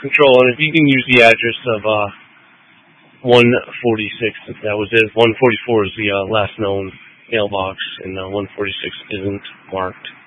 control, and if you can use the address of 146, that was it. 144 is the last known mailbox, and 146 isn't marked.